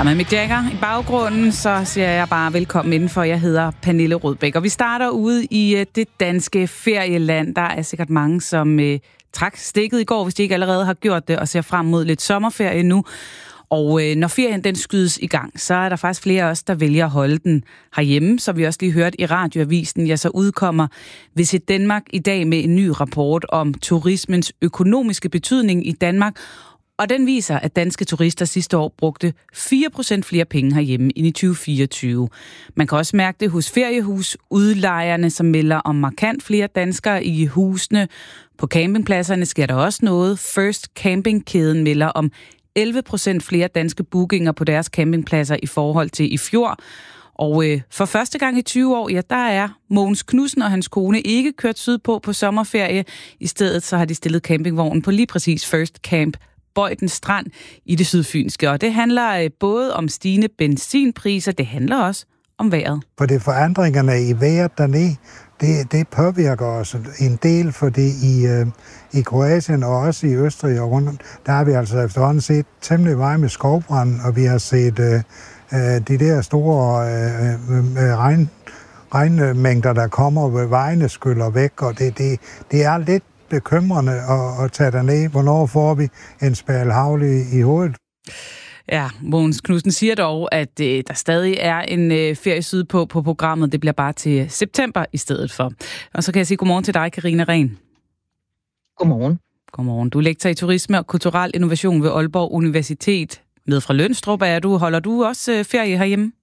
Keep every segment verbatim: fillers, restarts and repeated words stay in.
Ja, med Mick Jagger i baggrunden, så siger jeg bare velkommen indenfor. Jeg hedder Pernille Rødbæk, og vi starter ude i det danske ferieland. Der er sikkert mange, som øh, trak stikket i går, hvis de ikke allerede har gjort det, og ser frem mod lidt sommerferie nu. Og øh, når ferien den skydes i gang, så er der faktisk flere af os, der vælger at holde den herhjemme. Så vi også lige hørt i radioavisen, ja, så udkommer Visit Danmark i dag med en ny rapport om turismens økonomiske betydning i Danmark. Og den viser, at danske turister sidste år brugte fire procent flere penge herhjemme end i tyve fireogtyve. Man kan også mærke det hos feriehusudlejerne, som melder om markant flere danskere i husene. På campingpladserne sker der også noget. First Camping-kæden melder om elleve procent flere danske bookinger på deres campingpladser i forhold til i fjor. Og øh, for første gang i tyve år, ja, der er Mogens Knudsen og hans kone ikke kørt sydpå på sommerferie. I stedet så har de stillet campingvognen på lige præcis First Camp Bøjden Strand i det sydfynske. Og det handler øh, både om stigende benzinpriser, det handler også om vejret. For det forandringerne i vejret dernede, det, det påvirker os en del, fordi i, øh, i Kroatien og også i Østrig og rundt, der har vi altså efterhånden set temmelig meget med skovbrand, og vi har set øh, øh, de der store øh, øh, regn, regnmængder, der kommer ved vejene skyller væk, og det, det, det er lidt bekymrende at, at tage derned. Hvornår får vi en spæl havl i, i hovedet? Ja, Mogens Knudsen siger dog, at øh, der stadig er en øh, ferie sydpå på programmet. Det bliver bare til september i stedet for. Og så kan jeg sige godmorgen til dig, Karina Rehn. Godmorgen. Godmorgen. Du er lektor i turisme og kulturel innovation ved Aalborg Universitet. Nede fra Lønstrup er du. Holder du også øh, ferie herhjemme?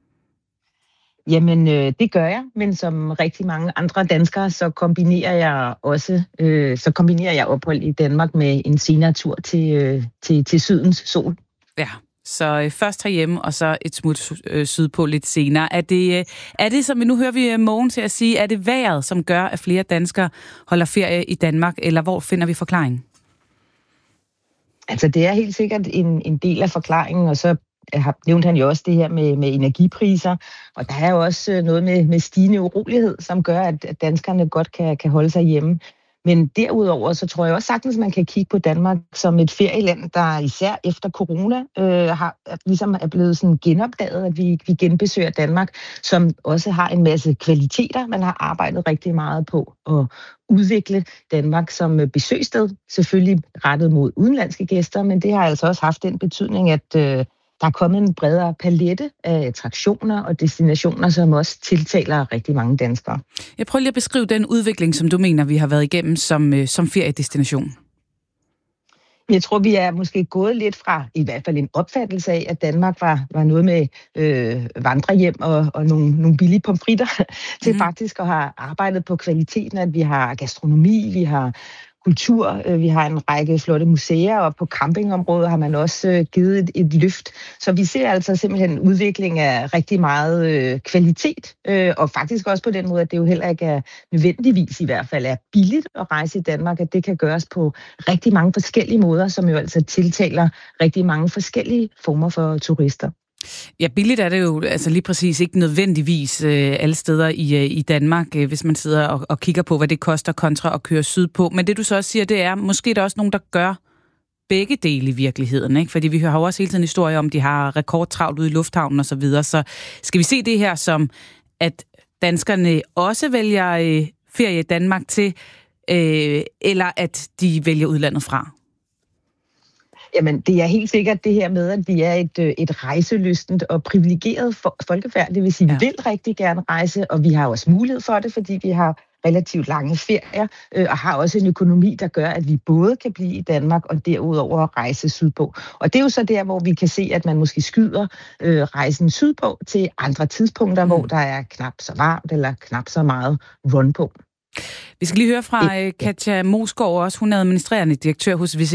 Jamen, øh, det gør jeg, men som rigtig mange andre danskere, så kombinerer jeg også øh, så kombinerer jeg ophold i Danmark med en senere tur til, øh, til, til sydens sol. Ja, så øh, først herhjemme, og så et smut øh, sydpå lidt senere. Er det, øh, er det, som nu hører vi Mogen til at sige, er det vejret, som gør, at flere danskere holder ferie i Danmark, eller hvor finder vi forklaringen? Altså, det er helt sikkert en, en del af forklaringen, og så har nævnt han jo også det her med, med energipriser, og der er jo også noget med, med stigende urolighed, som gør, at, at danskerne godt kan, kan holde sig hjemme. Men derudover, så tror jeg også sagtens, man kan kigge på Danmark som et ferieland, der især efter corona øh, har, ligesom er blevet sådan genopdaget, at vi, vi genbesøger Danmark, som også har en masse kvaliteter. Man har arbejdet rigtig meget på at udvikle Danmark som besøgssted, selvfølgelig rettet mod udenlandske gæster, men det har altså også haft den betydning, at øh, der er kommet en bredere palette af attraktioner og destinationer, som også tiltaler rigtig mange danskere. Jeg prøver lige at beskrive den udvikling, som du mener, vi har været igennem som, som feriedestination. Jeg tror, vi er måske gået lidt fra i hvert fald en opfattelse af, at Danmark var, var noget med øh, vandrehjem og, og nogle, nogle billige pomfritter, til mm. faktisk at have arbejdet på kvaliteten, at vi har gastronomi, vi har kultur, vi har en række flotte museer, og på campingområdet har man også givet et, et løft. Så vi ser altså simpelthen en udvikling af rigtig meget øh, kvalitet, øh, og faktisk også på den måde, at det jo heller ikke er nødvendigvis i hvert fald er billigt at rejse i Danmark, at det kan gøres på rigtig mange forskellige måder, som jo altså tiltaler rigtig mange forskellige former for turister. Ja, billigt er det jo altså lige præcis ikke nødvendigvis øh, alle steder i, øh, i Danmark, øh, hvis man sidder og, og kigger på, hvad det koster kontra at køre sydpå. Men det du så også siger, det er, måske der er også nogen, der gør begge dele i virkeligheden, ikke? Fordi vi har jo også hele tiden historier om, de har rekordtravlt ude i lufthavnen og så videre. Så skal vi se det her som, at danskerne også vælger øh, ferie i Danmark til, øh, eller at de vælger udlandet fra? Jamen, det er helt sikkert det her med, at vi er et, et rejselystent og privilegeret folkefærd. Det vil sige, at vi ja. vil rigtig gerne rejse, og vi har også mulighed for det, fordi vi har relativt lange ferier, øh, og har også en økonomi, der gør, at vi både kan blive i Danmark og derudover rejse sydpå. Og det er jo så der, hvor vi kan se, at man måske skyder øh, rejsen sydpå til andre tidspunkter, mm. hvor der er knap så varmt eller knap så meget run på. Vi skal lige høre fra Katja Mosgaard også. Hun er administrerende direktør hos Visit